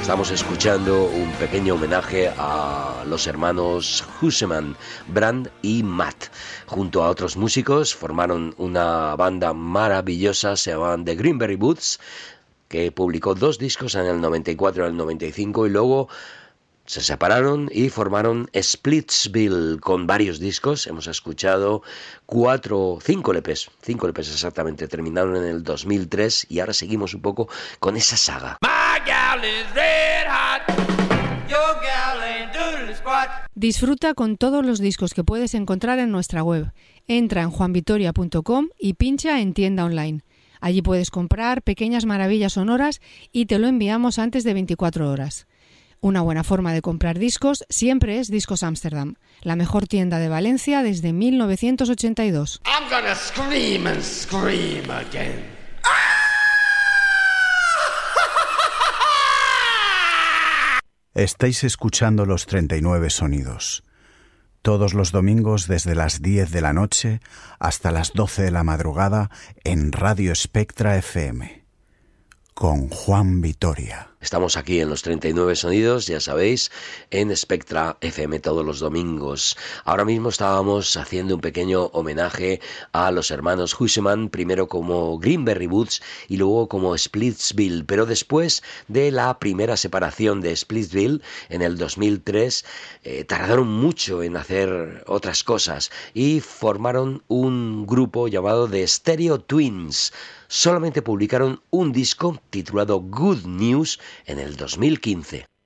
Estamos escuchando un pequeño homenaje a los hermanos Huseman, Brand y Matt. Junto a otros músicos formaron una banda maravillosa, se llamaban The Greenberry Boots, que publicó 2 discos en el 94 y el 95 y luego se separaron y formaron Splitsville con varios discos. Hemos escuchado 5 LPs exactamente. Terminaron en el 2003 y ahora seguimos un poco con esa saga. Disfruta con todos los discos que puedes encontrar en nuestra web. Entra en juanvitoria.com y pincha en tienda online. Allí puedes comprar pequeñas maravillas sonoras y te lo enviamos antes de 24 horas. Una buena forma de comprar discos siempre es Discos Amsterdam, la mejor tienda de Valencia desde 1982. I'm gonna scream and scream again. Estáis escuchando Los 39 Sonidos. Todos los domingos desde las 10 de la noche hasta las 12 de la madrugada en Radio Spectra FM. Con Juan Vitoria. Estamos aquí en los 39 Sonidos, ya sabéis, en Spectra FM todos los domingos. Ahora mismo estábamos haciendo un pequeño homenaje a los hermanos Huseman, primero como Greenberry Boots y luego como Splitsville. Pero después de la primera separación de Splitsville, en el 2003, tardaron mucho en hacer otras cosas y formaron un grupo llamado The Stereo Twins. Solamente publicaron un disco titulado Good News en el 2015.